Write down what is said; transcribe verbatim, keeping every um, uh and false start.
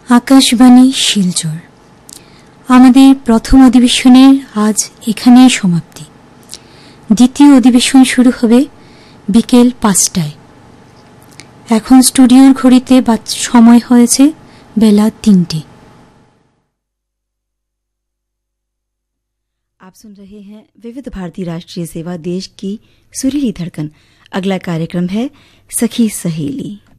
আকাশবাণী শিলচর। আমাদের প্রথম অধিবেশনের আজ এখানেই সমাপ্তি। দ্বিতীয় অধিবেশন শুরু হবে বিকেল পাঁচটায়। এখন স্টুডিওর ঘড়িতে সময় হয়েছে বেলা তিনটে। आप सुन रहे हैं विविध भारती राष्ट्रीय सेवा देश की सुरीली धड़कन। अगला कार्यक्रम है सखी सहेली।